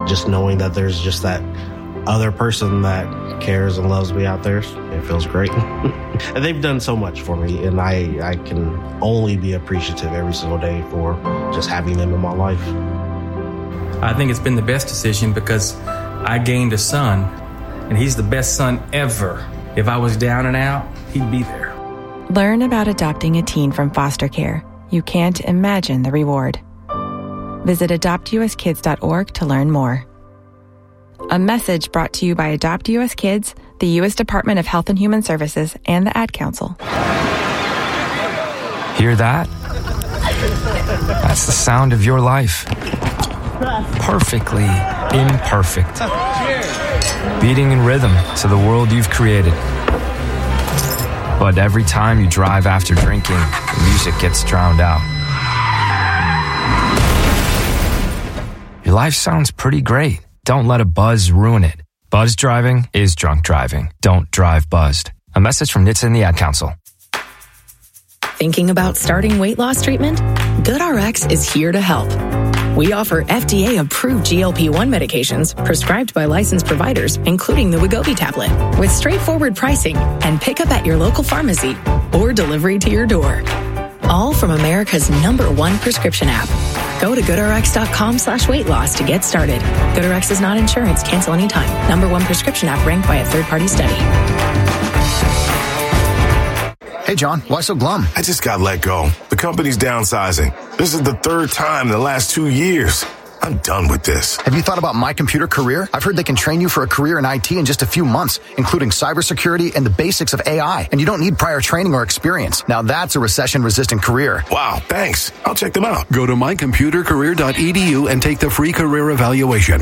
just knowing that there's just that other person that cares and loves me out there, it feels great. And they've done so much for me, and I can only be appreciative every single day for just having them in my life. I think it's been the best decision because I gained a son, and he's the best son ever. If I was down and out, he'd be there. Learn about adopting a teen from foster care. You can't imagine the reward. Visit adoptuskids.org to learn more. A message brought to you by Adopt US Kids, the U.S. Department of Health and Human Services, and the Ad Council. Hear that? That's the sound of your life. Perfectly imperfect. Beating in rhythm to the world you've created. But every time you drive after drinking, the music gets drowned out. Your life sounds pretty great. Don't let a buzz ruin it. Buzz driving is drunk driving. Don't drive buzzed. A message from NHTSA and the Ad Council. Thinking about starting weight loss treatment? GoodRx is here to help. We offer FDA-approved GLP-1 medications prescribed by licensed providers, including the Wegovy tablet, with straightforward pricing and pickup at your local pharmacy or delivery to your door. All from America's #1 prescription app. Go to GoodRx.com/weight-loss to get started. GoodRx is not insurance. Cancel anytime. #1 prescription app ranked by a third-party study. Hey, John, why so glum? I just got let go. The company's downsizing. This is the third time in the last 2 years. I'm done with this. Have you thought about My Computer Career? I've heard they can train you for a career in IT in just a few months, including cybersecurity and the basics of AI. And you don't need prior training or experience. Now that's a recession-resistant career. Wow, thanks. I'll check them out. Go to mycomputercareer.edu and take the free career evaluation.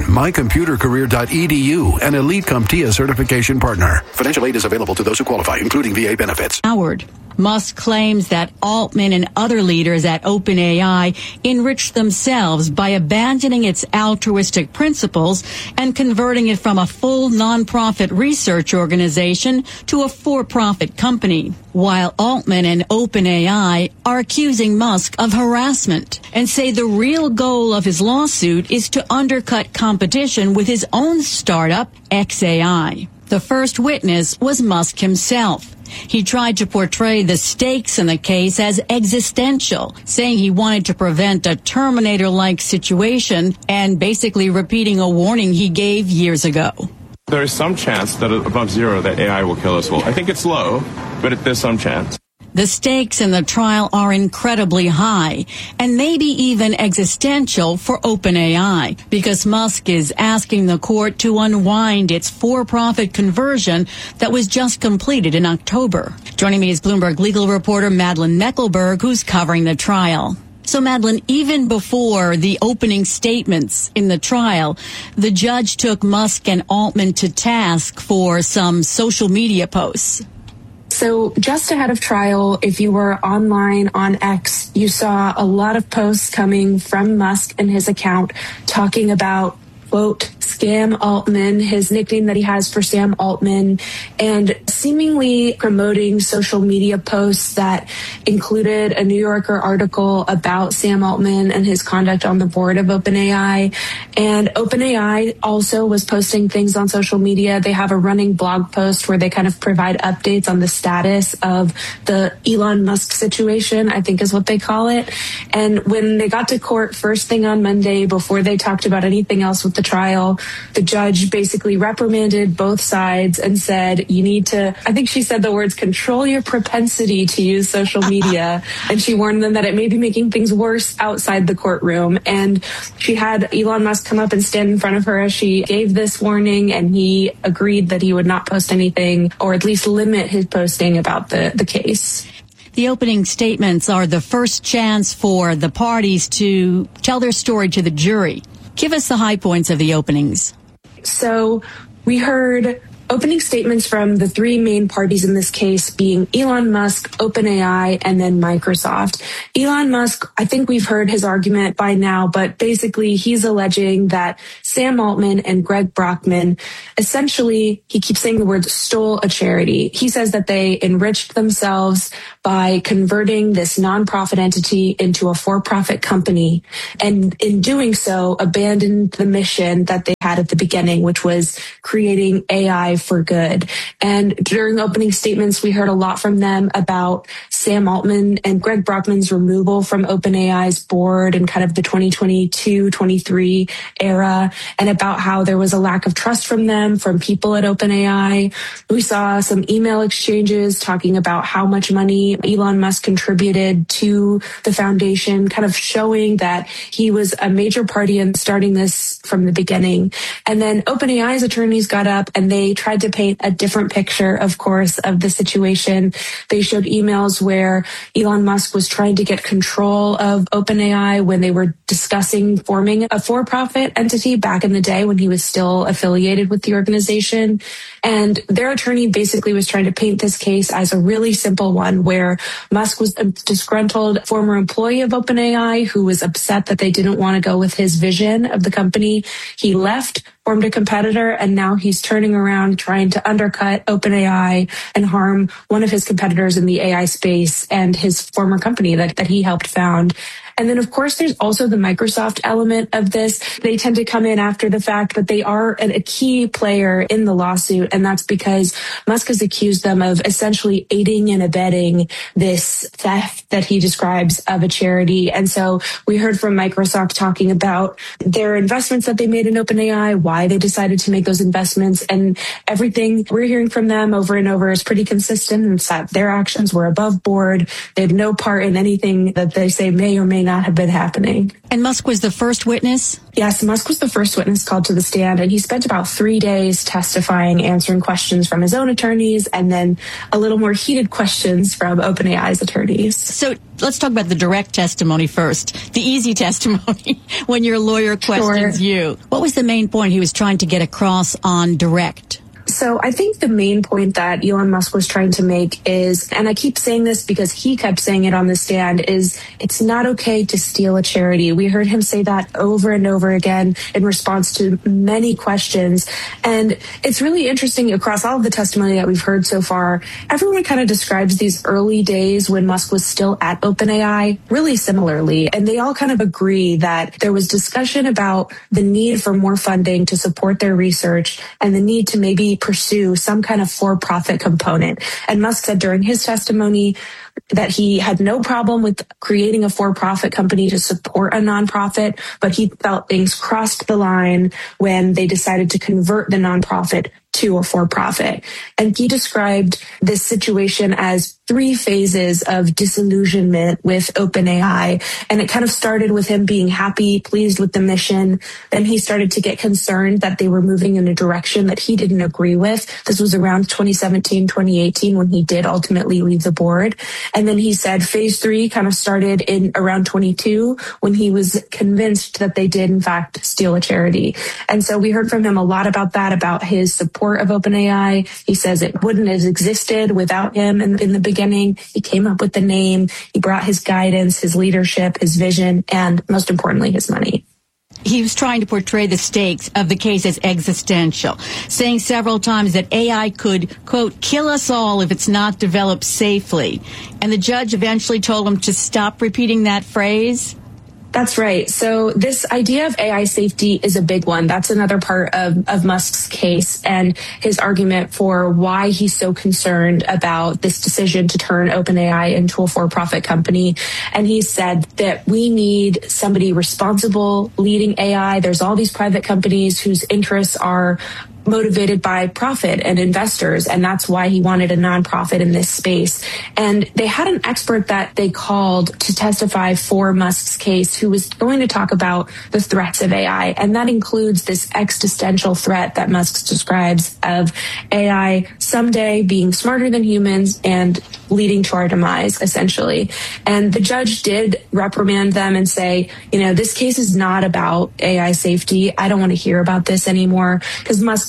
Mycomputercareer.edu, an Elite CompTIA certification partner. Financial aid is available to those who qualify, including VA benefits. Howard. Musk claims that Altman and other leaders at OpenAI enriched themselves by abandoning its altruistic principles and converting it from a full nonprofit research organization to a for-profit company, while Altman and OpenAI are accusing Musk of harassment and say the real goal of his lawsuit is to undercut competition with his own startup, xAI. The first witness was Musk himself. He tried to portray the stakes in the case as existential, saying he wanted to prevent a Terminator-like situation and basically repeating a warning he gave years ago. There is some chance that above zero that AI will kill us all. I think it's low, but there's some chance. The stakes in the trial are incredibly high and maybe even existential for OpenAI because Musk is asking the court to unwind its for-profit conversion that was just completed in October. Joining me is Bloomberg legal reporter Madeleine Mecklenburg, who's covering the trial. So, Madeleine, even before the opening statements in the trial, the judge took Musk and Altman to task for some social media posts. So just ahead of trial, if you were online on X, you saw a lot of posts coming from Musk and his account talking about, quote, Scam Altman, his nickname that he has for Sam Altman, and seemingly promoting social media posts that included a New Yorker article about Sam Altman and his conduct on the board of OpenAI. And OpenAI also was posting things on social media. They have a running blog post where they kind of provide updates on the status of the Elon Musk situation, I think is what they call it. And when they got to court first thing on Monday, before they talked about anything else with the trial, the judge basically reprimanded both sides and said, you need to, I think she said the words, control your propensity to use social media. And she warned them that it may be making things worse outside the courtroom. And she had Elon Musk come up and stand in front of her as she gave this warning. And he agreed that he would not post anything, or at least limit his posting about the case. The opening statements are the first chance for the parties to tell their story to the jury. Give us the high points of the openings. So we heard opening statements from the three main parties in this case being Elon Musk, OpenAI, and then Microsoft. Elon Musk, I think we've heard his argument by now, but basically he's alleging that Sam Altman and Greg Brockman, essentially, he keeps saying the word stole a charity. He says that they enriched themselves by converting this nonprofit entity into a for-profit company, and in doing so, abandoned the mission that they had at the beginning, which was creating AI for good. And during opening statements, we heard a lot from them about Sam Altman and Greg Brockman's removal from OpenAI's board and kind of the 2022-23 era, and about how there was a lack of trust from them, from people at OpenAI. We saw some email exchanges talking about how much money Elon Musk contributed to the foundation, kind of showing that he was a major party in starting this from the beginning. And then OpenAI's attorneys got up and they tried to paint a different picture, of course, of the situation. They showed emails where Elon Musk was trying to get control of OpenAI when they were discussing forming a for-profit entity back in the day when he was still affiliated with the organization. And their attorney basically was trying to paint this case as a really simple one where Musk was a disgruntled former employee of OpenAI who was upset that they didn't want to go with his vision of the company. He left, formed a competitor, and now he's turning around trying to undercut OpenAI and harm one of his competitors in the AI space and his former company that he helped found. And then, of course, there's also the Microsoft element of this. They tend to come in after the fact, but they are a key player in the lawsuit. And that's because Musk has accused them of essentially aiding and abetting this theft that he describes of a charity. And so we heard from Microsoft talking about their investments that they made in OpenAI, why they decided to make those investments, and everything we're hearing from them over and over is pretty consistent. It's that their actions were above board. They had no part in anything that they say may or may not have been happening. And Musk was the first witness? Yes, Musk was the first witness called to the stand, and he spent about 3 days testifying, answering questions from his own attorneys, and then a little more heated questions from OpenAI's attorneys. So let's talk about the direct testimony first, the easy testimony, when your lawyer questions you. What was the main point he was trying to get across on direct? So I think the main point that Elon Musk was trying to make is, and I keep saying this because he kept saying it on the stand, is it's not okay to steal a charity. We heard him say that over and over again in response to many questions. And it's really interesting across all of the testimony that we've heard so far. Everyone kind of describes these early days when Musk was still at OpenAI really similarly. And they all kind of agree that there was discussion about the need for more funding to support their research and the need to maybe pursue some kind of for-profit component. And Musk said during his testimony that he had no problem with creating a for-profit company to support a nonprofit, but he felt things crossed the line when they decided to convert the nonprofit to a for-profit. And he described this situation as 3 phases of disillusionment with OpenAI. And it kind of started with him being happy, pleased with the mission. Then he started to get concerned that they were moving in a direction that he didn't agree with. This was around 2017, 2018 when he did ultimately leave the board. And then he said phase 3 kind of started in around 22 when he was convinced that they did in fact steal a charity. And so we heard from him a lot about that, about his support of OpenAI. He says it wouldn't have existed without him in the beginning. He came up with the name. He brought his guidance, his leadership, his vision, and most importantly, his money. He was trying to portray the stakes of the case as existential, saying several times that AI could, quote, kill us all if it's not developed safely. And the judge eventually told him to stop repeating that phrase. That's right. So this idea of AI safety is a big one. That's another part of Musk's case and his argument for why he's so concerned about this decision to turn OpenAI into a for-profit company. And he said that we need somebody responsible leading AI. There's all these private companies whose interests are motivated by profit and investors, and that's why he wanted a nonprofit in this space. And they had an expert that they called to testify for Musk's case who was going to talk about the threats of AI, and that includes this existential threat that Musk describes of AI someday being smarter than humans and leading to our demise, essentially. And the judge did reprimand them and say, you know, this case is not about AI safety. I don't want to hear about this anymore, because Musk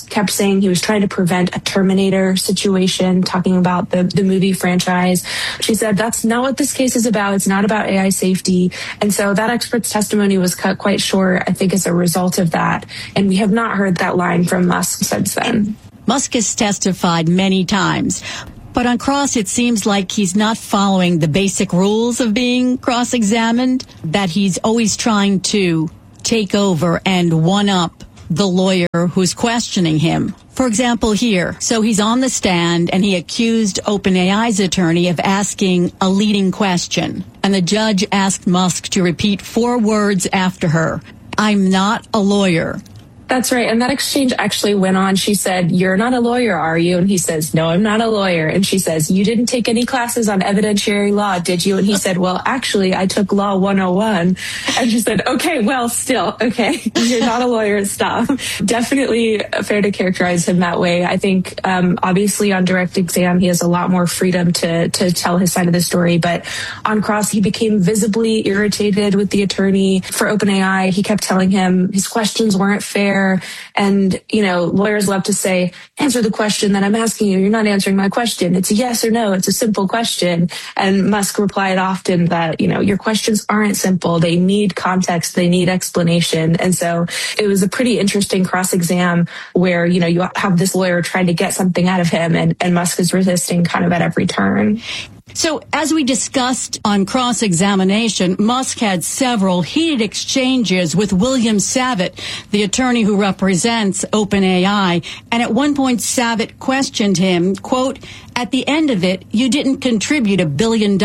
Musk kept saying he was trying to prevent a Terminator situation, talking about the movie franchise. She said, that's not what this case is about. It's not about AI safety. And so that expert's testimony was cut quite short, I think, as a result of that. And we have not heard that line from Musk since then. Musk has testified many times. But on cross, it seems like he's not following the basic rules of being cross-examined, that he's always trying to take over and one-up the lawyer who's questioning him. For example, here, so he's on the stand and he accused OpenAI's attorney of asking a leading question. And the judge asked Musk to repeat 4 words after her. I'm not a lawyer. That's right. And that exchange actually went on. She said, you're not a lawyer, are you? And he says, no, I'm not a lawyer. And she says, you didn't take any classes on evidentiary law, did you? And he said, well, actually, I took Law 101. And she said, okay, well, still, okay, you're not a lawyer, stop. Definitely fair to characterize him that way. I think, obviously on direct exam, he has a lot more freedom to tell his side of the story. But on cross, he became visibly irritated with the attorney for OpenAI. He kept telling him his questions weren't fair. And, lawyers love to say, answer the question that I'm asking you. You're not answering my question. It's a yes or no. It's a simple question. And Musk replied often that, your questions aren't simple. They need context. They need explanation. And so it was a pretty interesting cross-exam where, you have this lawyer trying to get something out of him and Musk is resisting kind of at every turn. So as we discussed on cross-examination, Musk had several heated exchanges with William Savitt, the attorney who represents OpenAI. And at one point, Savitt questioned him, quote, at the end of it, you didn't contribute $1 billion to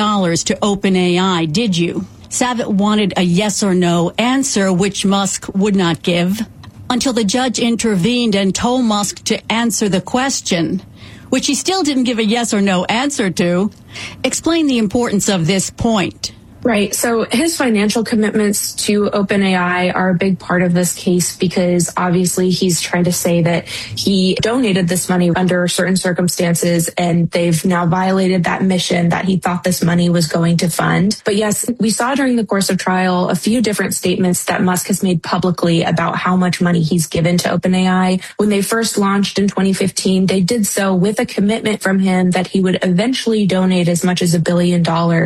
OpenAI, did you? Savitt wanted a yes or no answer, which Musk would not give, until the judge intervened and told Musk to answer the question, which he still didn't give a yes or no answer to. Explain the importance of this point. Right. So his financial commitments to OpenAI are a big part of this case because obviously he's trying to say that he donated this money under certain circumstances and they've now violated that mission that he thought this money was going to fund. But yes, we saw during the course of trial a few different statements that Musk has made publicly about how much money he's given to OpenAI. When they first launched in 2015, they did so with a commitment from him that he would eventually donate as much as $1 billion.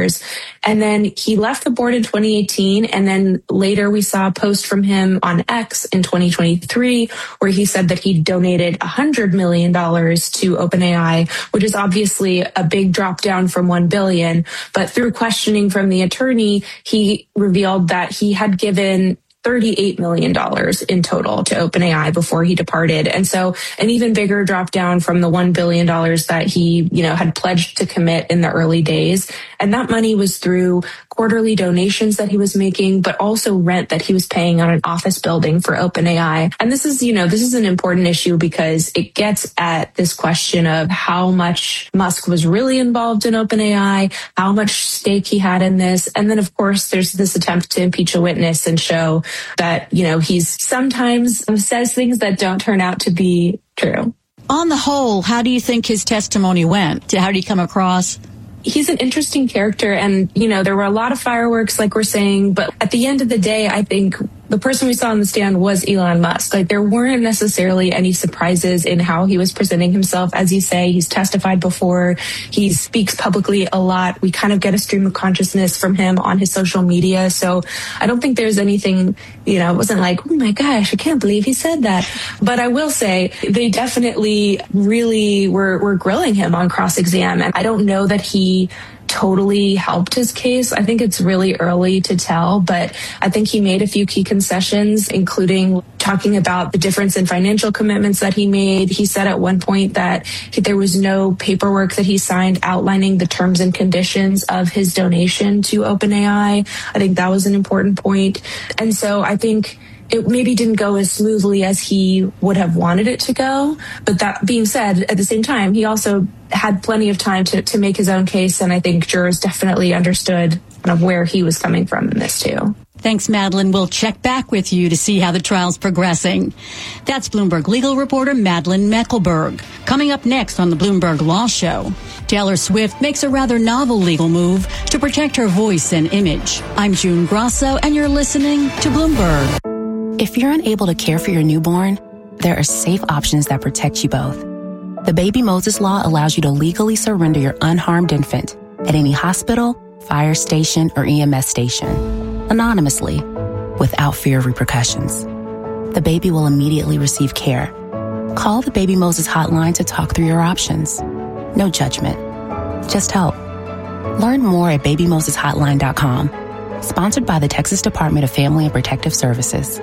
And then he left the board in 2018, and then later we saw a post from him on X in 2023 where he said that he donated $100 million to OpenAI, which is obviously a big drop down from $1 billion. But through questioning from the attorney, he revealed that he had given $38 million in total to OpenAI before he departed. And so an even bigger drop down from the $1 billion that he, had pledged to commit in the early days. And that money was through quarterly donations that he was making, but also rent that he was paying on an office building for OpenAI. And this is an important issue because it gets at this question of how much Musk was really involved in OpenAI, how much stake he had in this. And then, of course, there's this attempt to impeach a witness and show that, he's sometimes says things that don't turn out to be true. On the whole, how do you think his testimony went? How did he come across? He's an interesting character and, there were a lot of fireworks, like we're saying, but at the end of the day, I think the person we saw on the stand was Elon Musk. Like, there weren't necessarily any surprises in how he was presenting himself. As you say, he's testified before. He speaks publicly a lot. We kind of get a stream of consciousness from him on his social media. So I don't think there's anything, it wasn't like, oh my gosh, I can't believe he said that. But I will say they definitely really were grilling him on cross-exam. And I don't know that he totally helped his case. I think it's really early to tell, but I think he made a few key concessions, including talking about the difference in financial commitments that he made. He said at one point that there was no paperwork that he signed outlining the terms and conditions of his donation to OpenAI. I think that was an important point. And so I think it maybe didn't go as smoothly as he would have wanted it to go. But that being said, at the same time, he also had plenty of time to make his own case. And I think jurors definitely understood kind of where he was coming from in this too. Thanks, Madeline. We'll check back with you to see how the trial's progressing. That's Bloomberg legal reporter Madeline Meckelberg. Coming up next on the Bloomberg Law Show, Taylor Swift makes a rather novel legal move to protect her voice and image. I'm June Grosso, and you're listening to Bloomberg. If you're unable to care for your newborn, there are safe options that protect you both. The Baby Moses Law allows you to legally surrender your unharmed infant at any hospital, fire station, or EMS station, anonymously, without fear of repercussions. The baby will immediately receive care. Call the Baby Moses hotline to talk through your options. No judgment, just help. Learn more at babymoseshotline.com. Sponsored by the Texas Department of Family and Protective Services.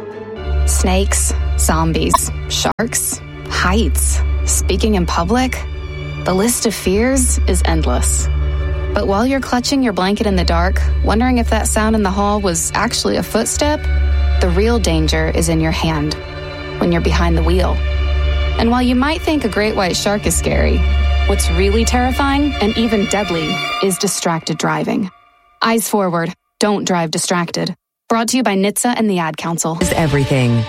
Snakes, zombies, sharks, heights, speaking in public. The list of fears is endless. But while you're clutching your blanket in the dark, wondering if that sound in the hall was actually a footstep, the real danger is in your hand, when you're behind the wheel. And while you might think a great white shark is scary, what's really terrifying and even deadly is distracted driving. Eyes forward. Don't drive distracted. Brought to you by NHTSA and the Ad Council. Is everything.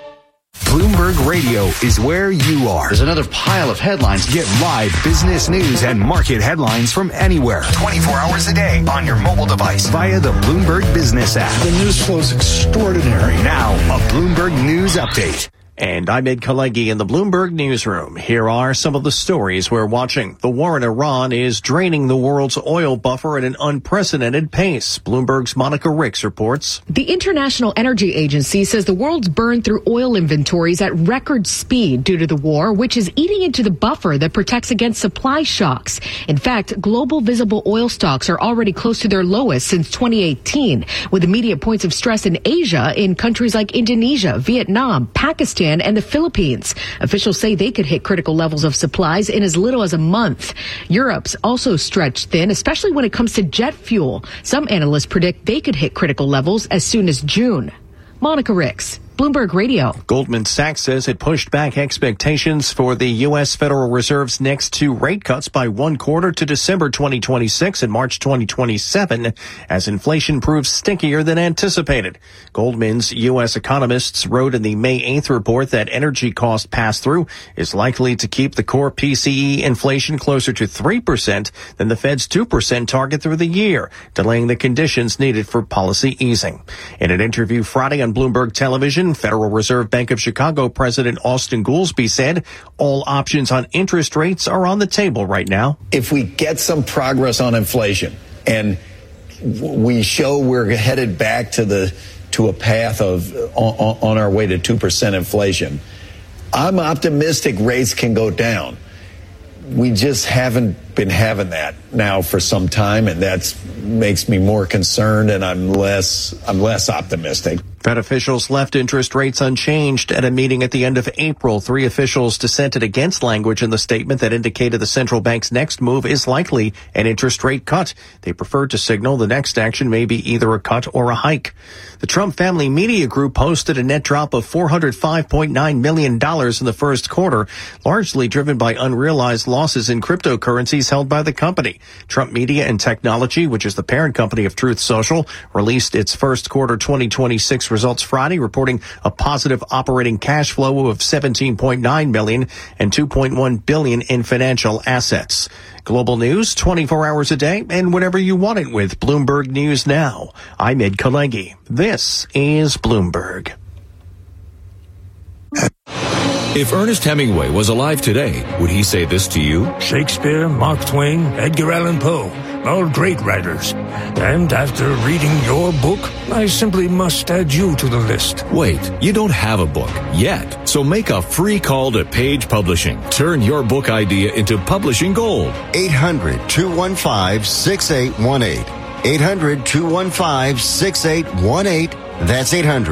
Bloomberg Radio is where you are. There's another pile of headlines. Get live business news and market headlines from anywhere. 24 hours a day on your mobile device. Via the Bloomberg Business app. The news flow is extraordinary. Now, a Bloomberg News Update. And I'm Ed Kalegi in the Bloomberg Newsroom. Here are some of the stories we're watching. The war in Iran is draining the world's oil buffer at an unprecedented pace. Bloomberg's Monica Ricks reports. The International Energy Agency says the world's burned through oil inventories at record speed due to the war, which is eating into the buffer that protects against supply shocks. In fact, global visible oil stocks are already close to their lowest since 2018, with immediate points of stress in Asia in countries like Indonesia, Vietnam, Pakistan, and the Philippines. Officials say they could hit critical levels of supplies in as little as a month. Europe's also stretched thin, especially when it comes to jet fuel. Some analysts predict they could hit critical levels as soon as June. Monica Ricks, Bloomberg Radio. Goldman Sachs says it pushed back expectations for the U.S. Federal Reserve's next two rate cuts by 1 quarter to December 2026 and March 2027 as inflation proves stickier than anticipated. Goldman's U.S. economists wrote in the May 8th report that energy cost pass-through is likely to keep the core PCE inflation closer to 3% than the Fed's 2% target through the year, delaying the conditions needed for policy easing. In an interview Friday on Bloomberg Television, Federal Reserve Bank of Chicago President Austin Goolsbee said all options on interest rates are on the table right now. If we get some progress on inflation and we show we're headed back to a path of on our way to 2% inflation, I'm optimistic rates can go down. We just haven't been having that now for some time, and that makes me more concerned, and I'm less optimistic. Fed officials left interest rates unchanged at a meeting at the end of April. 3 officials dissented against language in the statement that indicated the central bank's next move is likely an interest rate cut. They preferred to signal the next action may be either a cut or a hike. The Trump Family Media Group posted a net drop of $405.9 million in the first quarter, largely driven by unrealized losses in cryptocurrencies held by the company. Trump Media and Technology, which is the parent company of Truth Social, released its first quarter 2026 results Friday, reporting a positive operating cash flow of $17.9 million and $2.1 billion in financial assets. Global news 24 hours a day and whenever you want it with Bloomberg News Now. I'm Ed Kalegi. This is Bloomberg. If Ernest Hemingway was alive today, would he say this to you? Shakespeare, Mark Twain, Edgar Allan Poe, all great writers. And after reading your book, I simply must add you to the list. Wait, you don't have a book yet. So make a free call to Page Publishing. Turn your book idea into publishing gold. 800-215-6818. 800-215-6818. That's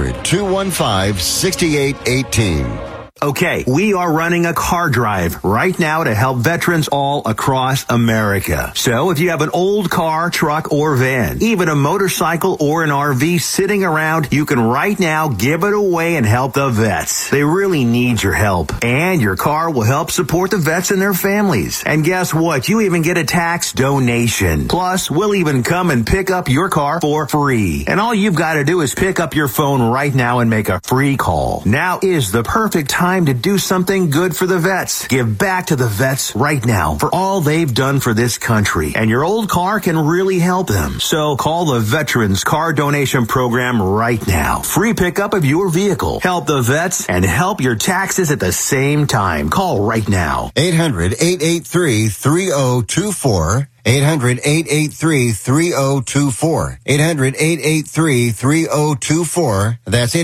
800-215-6818. Okay, we are running a car drive right now to help veterans all across America. So if you have an old car, truck, or van, even a motorcycle or an RV sitting around, you can right now give it away and help the vets. They really need your help. And your car will help support the vets and their families. And guess what? You even get a tax donation. Plus, we'll even come and pick up your car for free. And all you've got to do is pick up your phone right now and make a free call. Now is the perfect time time to do something good for the vets. Give back to the vets right now for all they've done for this country. And your old car can really help them. So call the Veterans Car Donation Program right now. Free pickup of your vehicle. Help the vets and help your taxes at the same time. Call right now. 800-883-3024. 800-883-3024. 800-883-3024. That's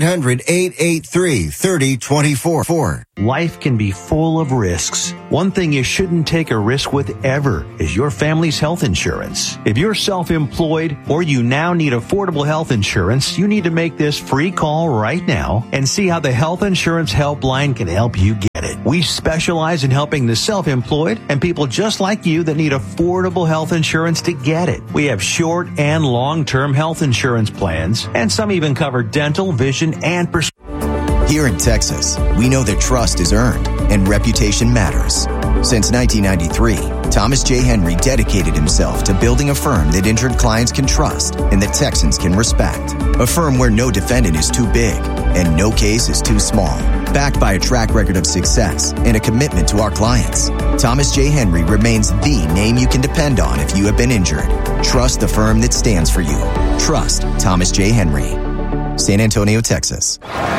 800-883-3024. Life can be full of risks. One thing you shouldn't take a risk with ever is your family's health insurance. If you're self-employed or you now need affordable health insurance, you need to make this free call right now and see how the Health Insurance Helpline can help you get it. We specialize in helping the self-employed and people just like you that need affordable health insurance to get it. We have short and long-term health insurance plans, and some even cover dental, vision, and prescription. Here in Texas, we know that trust is earned and reputation matters. Since 1993, Thomas J. Henry dedicated himself to building a firm that injured clients can trust and that Texans can respect. A firm where no defendant is too big and no case is too small. Backed by a track record of success and a commitment to our clients, Thomas J. Henry remains the name you can depend on if you have been injured. Trust the firm that stands for you. Trust Thomas J. Henry. San Antonio, Texas.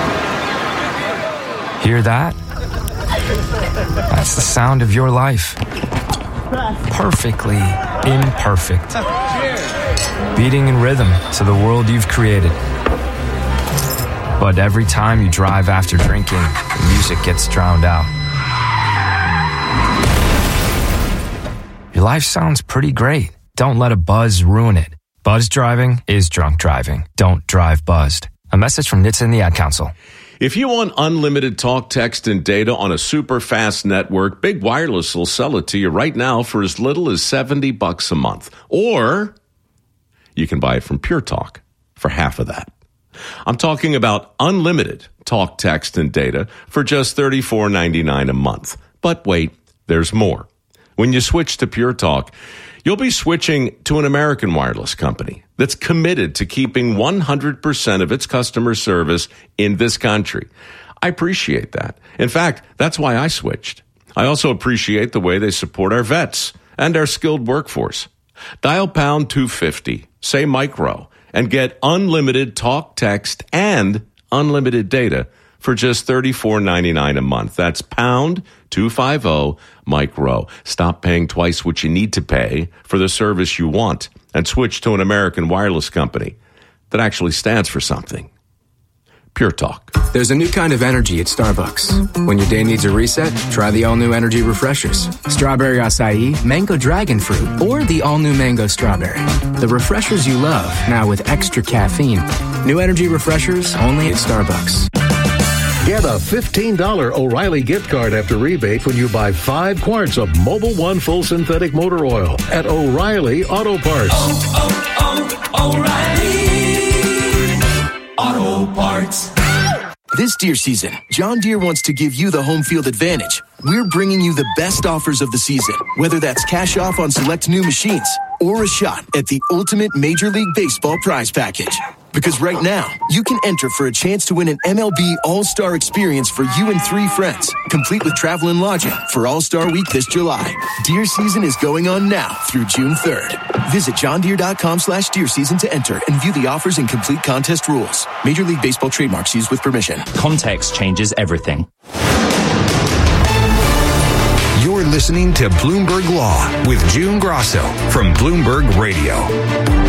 Hear that? That's the sound of your life. Perfectly imperfect. Beating in rhythm to the world you've created. But every time you drive after drinking, the music gets drowned out. Your life sounds pretty great. Don't let a buzz ruin it. Buzz driving is drunk driving. Don't drive buzzed. A message from NHTSA and the Ad Council. If you want unlimited talk, text, and data on a super fast network, Big Wireless will sell it to you right now for as little as $70 a month. Or you can buy it from Pure Talk for half of that. I'm talking about unlimited talk, text, and data for just $34.99 a month. But wait, there's more. When you switch to Pure Talk, you'll be switching to an American wireless company that's committed to keeping 100% of its customer service in this country. I appreciate that. In fact, that's why I switched. I also appreciate the way they support our vets and our skilled workforce. Dial pound 250, say micro, and get unlimited talk, text, and unlimited data for just $34.99 a month. That's pound 250 micro. Stop paying twice what you need to pay for the service you want and switch to an American wireless company that actually stands for something. Pure Talk. There's a new kind of energy at Starbucks. When your day needs a reset, try the all-new energy refreshers. Strawberry acai, mango dragon fruit, or the all-new mango strawberry. The refreshers you love, now with extra caffeine. New energy refreshers only at Starbucks. Get a $15 O'Reilly gift card after rebate when you buy 5 quarts of Mobil 1 full synthetic motor oil at O'Reilly Auto Parts. O'Reilly Auto Parts. This Deere season, John Deere wants to give you the home field advantage. We're bringing you the best offers of the season, whether that's cash off on select new machines or a shot at the ultimate Major League Baseball prize package. Because right now, you can enter for a chance to win an MLB All-Star experience for you and 3 friends, complete with travel and lodging for All-Star Week this July. Deer season is going on now through June 3rd. Visit johndeere.com/deer season to enter and view the offers and complete contest rules. Major League Baseball trademarks used with permission. Context changes everything. You're listening to Bloomberg Law with June Grosso from Bloomberg Radio.